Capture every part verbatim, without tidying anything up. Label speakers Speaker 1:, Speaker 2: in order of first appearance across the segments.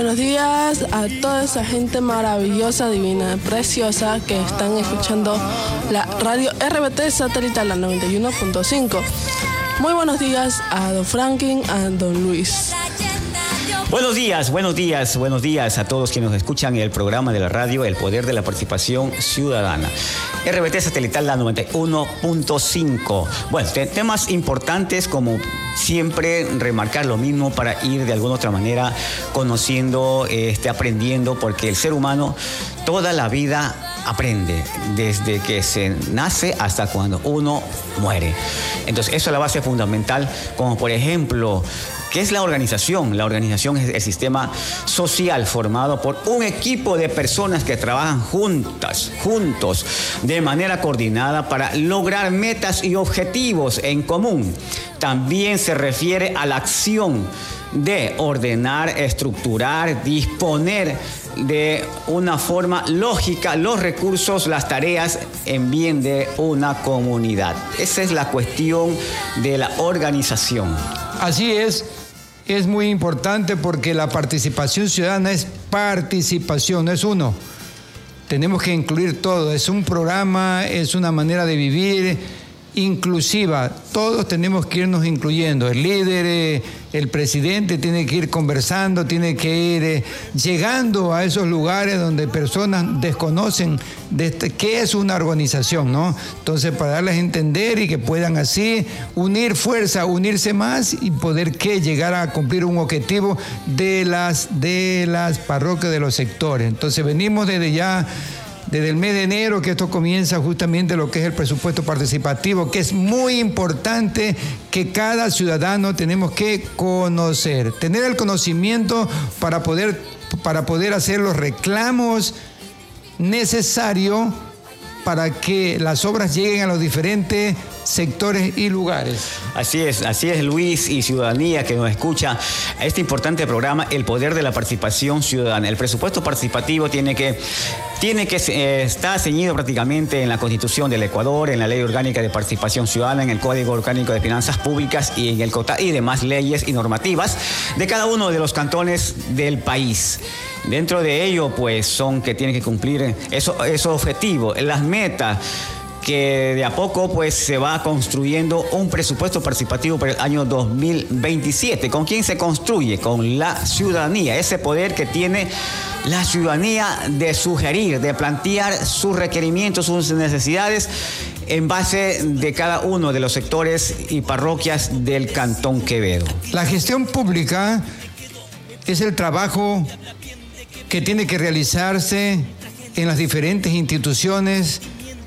Speaker 1: buenos días a toda esa gente maravillosa, divina, preciosa que están escuchando la radio R B T satelital, la noventa y uno punto cinco. Muy buenos días a don Franklin, a don Luis.
Speaker 2: Buenos días, buenos días, buenos días a todos quienes nos escuchan en el programa de la radio El Poder de la Participación Ciudadana. R B T satelital, la noventa y uno punto cinco. Bueno, temas importantes como siempre, remarcar lo mismo para ir de alguna otra manera conociendo, este, aprendiendo, porque el ser humano toda la vida aprende, desde que se nace hasta cuando uno muere. Entonces, eso es la base fundamental, como por ejemplo, ¿qué es la organización? La organización es el sistema social formado por un equipo de personas que trabajan juntas, juntos, de manera coordinada para lograr metas y objetivos en común. También se refiere a la acción de ordenar, estructurar, disponer de una forma lógica los recursos, las tareas en bien de una comunidad. Esa es la cuestión de la organización.
Speaker 3: Así es. Es muy importante porque la participación ciudadana es participación, no es uno. Tenemos que incluir todo, es un programa, es una manera de vivir inclusiva. Todos tenemos que irnos incluyendo. El líder, el presidente tiene que ir conversando, tiene que ir eh, llegando a esos lugares donde personas desconocen de este, qué es una organización, ¿no? Entonces, para darles a entender y que puedan así unir fuerza, unirse más y poder que llegar a cumplir un objetivo de las, de las parroquias, de los sectores. Entonces, venimos desde ya desde el mes de enero, que esto comienza justamente lo que es el presupuesto participativo, que es muy importante que cada ciudadano tenemos que conocer, tener el conocimiento para poder, para poder hacer los reclamos necesarios para que las obras lleguen a los diferentes sectores y lugares.
Speaker 2: Así es, así es, Luis y ciudadanía que nos escucha a este importante programa, El Poder de la Participación Ciudadana. El presupuesto participativo tiene que, tiene que eh, está ceñido prácticamente en la Constitución del Ecuador, en la Ley Orgánica de Participación Ciudadana, en el Código Orgánico de Finanzas Públicas y en el COTA y demás leyes y normativas de cada uno de los cantones del país. Dentro de ello, pues, son que tienen que cumplir esos, esos objetivos, las metas, que de a poco pues se va construyendo un presupuesto participativo para el año dos mil veintisiete. ¿Con quién se construye? Con la ciudadanía, ese poder que tiene la ciudadanía de sugerir, de plantear sus requerimientos, sus necesidades en base de cada uno de los sectores y parroquias del Cantón Quevedo.
Speaker 3: La gestión pública es el trabajo que tiene que realizarse en las diferentes instituciones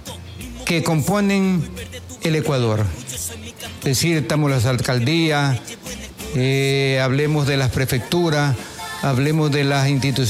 Speaker 3: que componen el Ecuador. Es decir, estamos las alcaldías, eh, hablemos de las prefecturas, hablemos de las instituciones